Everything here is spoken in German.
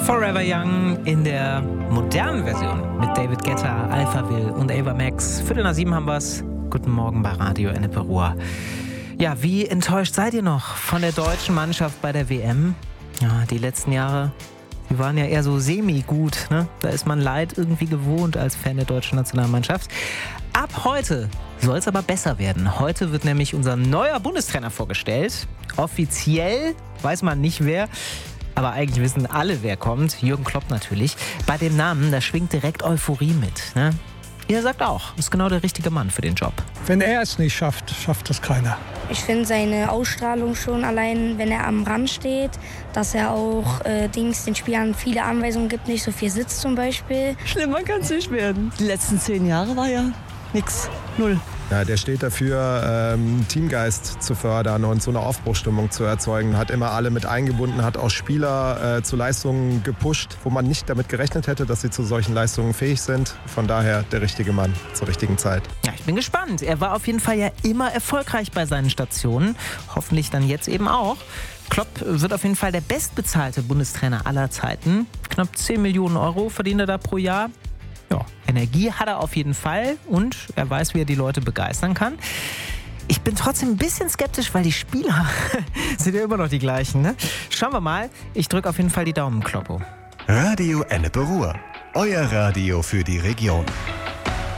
Forever Young in der modernen Version mit David Guetta, Alphaville und Ava Max. 6:45 haben wir's. Guten Morgen bei Radio Ennepe Ruhr. Ja, wie enttäuscht seid ihr noch von der deutschen Mannschaft bei der WM? Ja, die letzten Jahre, die waren ja eher so semi-gut, ne? Da ist man Leid irgendwie gewohnt als Fan der deutschen Nationalmannschaft. Ab heute soll es aber besser werden. Heute wird nämlich unser neuer Bundestrainer vorgestellt. Offiziell weiß man nicht wer, aber eigentlich wissen alle, wer kommt. Jürgen Klopp natürlich. Bei dem Namen, da schwingt direkt Euphorie mit, ne? Ihr sagt auch, ist genau der richtige Mann für den Job. Wenn er es nicht schafft, schafft es keiner. Ich finde seine Ausstrahlung schon allein, wenn er am Rand steht, dass er auch den Spielern viele Anweisungen gibt, nicht so viel sitzt zum Beispiel. Schlimmer kann es nicht werden. Die letzten 10 Jahre war ja nix, null. Ja, der steht dafür, Teamgeist zu fördern und so eine Aufbruchsstimmung zu erzeugen. Hat immer alle mit eingebunden, hat auch Spieler zu Leistungen gepusht, wo man nicht damit gerechnet hätte, dass sie zu solchen Leistungen fähig sind. Von daher der richtige Mann zur richtigen Zeit. Ja, ich bin gespannt. Er war auf jeden Fall ja immer erfolgreich bei seinen Stationen. Hoffentlich dann jetzt eben auch. Klopp wird auf jeden Fall der bestbezahlte Bundestrainer aller Zeiten. Knapp 10 Millionen Euro verdient er da pro Jahr. Ja, Energie hat er auf jeden Fall und er weiß, wie er die Leute begeistern kann. Ich bin trotzdem ein bisschen skeptisch, weil die Spieler sind ja immer noch die gleichen, ne? Schauen wir mal. Ich drücke auf jeden Fall die Daumen, Kloppo. Radio Ennepe Ruhr. Euer Radio für die Region.